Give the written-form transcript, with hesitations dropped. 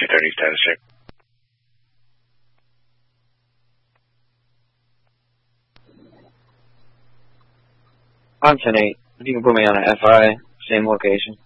230 status check. I'm 10-8. If you can put me on an FI, same location.